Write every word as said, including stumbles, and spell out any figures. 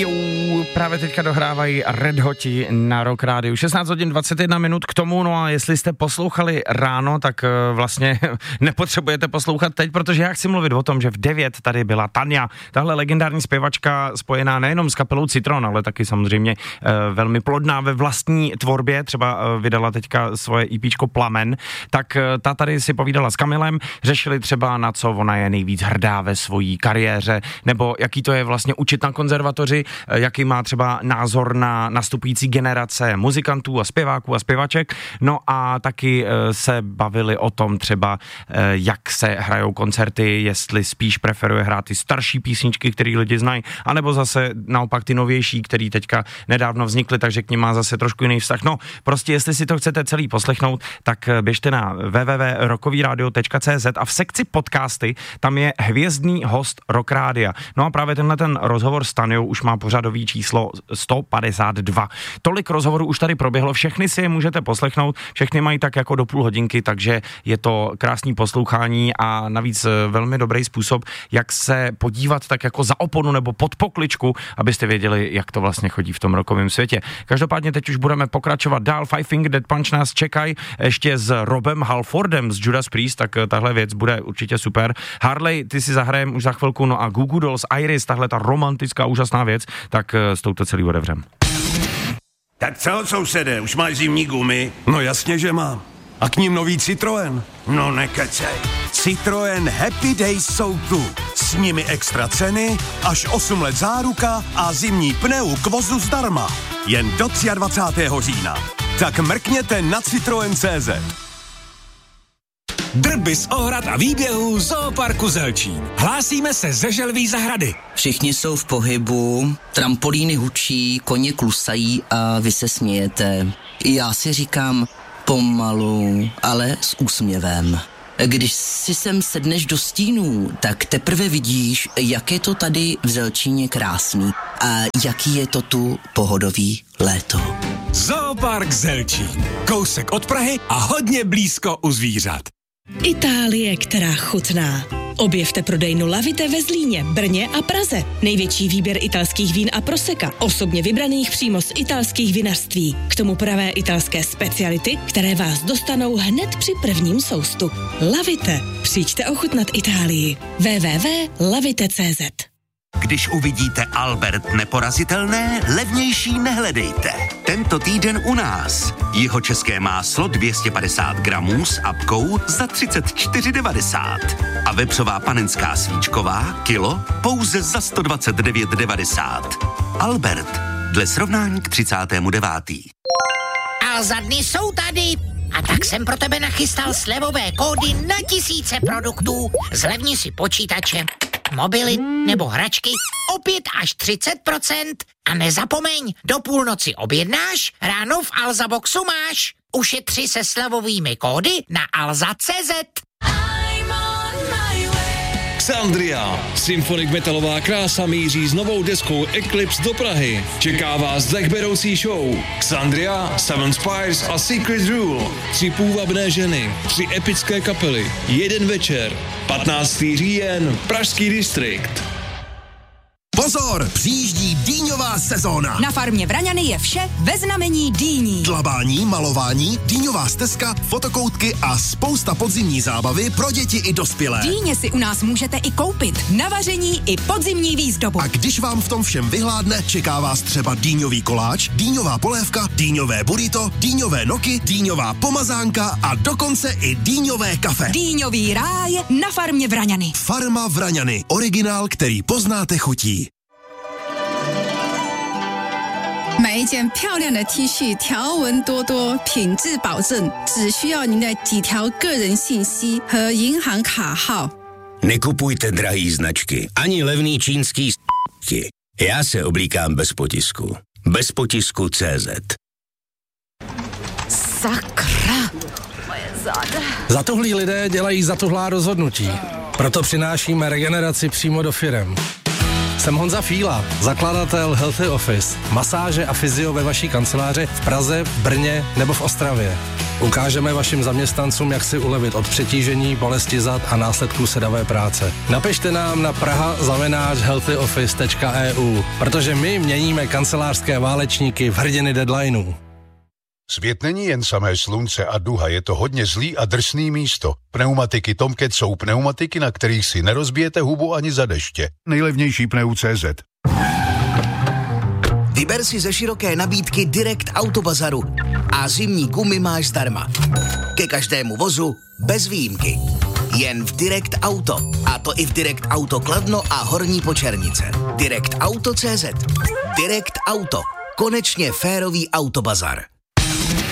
Radio. Právě teďka dohrávají Red Hoti na Rock Rádiu. šestnáct hodin dvacet jedna minut k tomu, no a jestli jste poslouchali ráno, tak vlastně nepotřebujete poslouchat teď, protože já chci mluvit o tom, že v devět tady byla Tania, tahle legendární zpěvačka spojená nejenom s kapelou Citron, ale taky samozřejmě velmi plodná ve vlastní tvorbě, třeba vydala teďka svoje EPčko Plamen, tak ta tady si povídala s Kamilem, řešili třeba na co ona je nejvíc hrdá ve svojí kariéře, nebo jaký to je vlastně učit na konzervatoři, jaký má třeba názor na nastupující generace muzikantů a zpěváků a zpěvaček, no a taky se bavili o tom třeba, jak se hrajou koncerty, jestli spíš preferuje hrát ty starší písničky, které lidi znají, anebo zase naopak ty novější, které teďka nedávno vznikly, takže k nim má zase trošku jiný vztah. No, prostě jestli si to chcete celý poslechnout, tak běžte na w w w tečka rockovyradio tečka c z a v sekci podcasty tam je hvězdný host Rock Rádia. No a právě tenhle ten rozhovor s Taniou už má pořadový číslo sto padesát dva. Tolik rozhovorů už tady proběhlo, všechny si je můžete poslechnout, všechny mají tak jako do půl hodinky, takže je to krásný poslouchání a navíc velmi dobrý způsob, jak se podívat tak jako za oponu nebo pod pokličku, abyste věděli, jak to vlastně chodí v tom rockovém světě. Každopádně teď už budeme pokračovat dál. Five Finger Death Punch nás čekají ještě s Robem Halfordem z Judas Priest, tak tahle věc bude určitě super. Harley, ty si zahrajem už za chvilku, no a Goo Goo Dolls, Iris, tahle ta romantická úžasná věc, tak s touto celý otevřem. Tak co, sousede, už máš zimní gumy? No jasně, že mám. A k ním nový Citroën. No nekecej. Citroën Happy Days jsou tu. S nimi extra ceny, až osm let záruka a zimní pneu k vozu zdarma. Jen do dvacátého třetího října. Tak mrkněte na Citroën tečka cé zet. Drby z ohrad a výběhů Zooparku Zelčín. Hlásíme se ze Želví zahrady. Všichni jsou v pohybu, trampolíny hučí, koně klusají a vy se smějete. Já si říkám pomalu, ale s úsměvem. Když si sem sedneš do stínů, tak teprve vidíš, jak je to tady v Zelčíně krásný a jaký je to tu pohodový léto. Zoopark Zelčín. Kousek od Prahy a hodně blízko u zvířat. Itálie, která chutná. Objevte prodejnu Lavite ve Zlíně, Brně a Praze. Největší výběr italských vín a proseka, osobně vybraných přímo z italských vinařství. K tomu pravé italské speciality, které vás dostanou hned při prvním soustu. Lavite. Přijďte ochutnat Itálii. w w w tečka lavite tečka cé zet. Když uvidíte Albert neporazitelné, levnější nehledejte. Tento týden u nás. Jihočeské máslo dvě stě padesát gramů s apkou za třicet čtyři devadesát. A vepřová panenská svíčková kilo pouze za sto dvacet devět devadesát. Albert, dle srovnání k třicátému devátému A za dny jsou tady. A tak jsem pro tebe nachystal slevové kódy na tisíce produktů. Zlevni si počítače, mobily nebo hračky o pět až třicet procent. A nezapomeň, do půlnoci objednáš, ráno v Alza Boxu máš. Ušetři se slevovými kódy na alza tečka cé zet. Xandria. Symphonic metalová krása míří s novou deskou Eclipse do Prahy. Čeká vás dechberoucí show. Xandria, Seven Spires a Secret Rule. Tři půvabné ženy, tři epické kapely, jeden večer. patnáctého října, Pražský distrikt. Pozor, přijíždí dýňová sezóna. Na farmě Vraňany je vše ve znamení dýní. Dlabání, malování, dýňová stezka, fotokoutky a spousta podzimní zábavy pro děti i dospělé. Dýně si u nás můžete i koupit na vaření i podzimní výzdobu. A když vám v tom všem vyhládne, čeká vás třeba dýňový koláč, dýňová polévka, dýňové burrito, dýňové noky, dýňová pomazánka a dokonce i dýňové kafe. Dýňový ráj na farmě Vraňany. Farma Vraňany, originál, který poznáte chutí. 买一件漂亮的 T 恤，条纹多多，品质保证，只需要您的几条个人信息和银行卡号。 Nekupujte drahý značky, ani levný čínský s***ti. Já se oblíkám bez potisku. Bez potisku tečka cé zet. Sakra! Moje záda. Zatuhlí lidé dělají zatuhlá rozhodnutí. Proto přinášíme regeneraci přímo do firem. Jsem Honza Fíla, zakladatel Healthy Office, masáže a fyzio ve vaší kanceláři v Praze, v Brně nebo v Ostravě. Ukážeme vašim zaměstnancům, jak si ulevit od přetížení, bolesti zad a následků sedavé práce. Napište nám na praha zavináč healthy office tečka e u, protože my měníme kancelářské válečníky v hrdiny deadlineů. Svět není jen samé slunce a duha, je to hodně zlý a drsný místo. Pneumatiky Tomcat jsou pneumatiky, na kterých si nerozbijete hubu ani za deště. Nejlevnější pneu tečka cé zet. Vyber si ze široké nabídky Direct Auto Bazaru a zimní gumy máš zdarma. Ke každému vozu bez výjimky. Jen v Direct Auto. A to i v Direct Auto Kladno a Horní Počernice. Direct Auto tečka cé zet. Direct Auto. Konečně férový autobazar.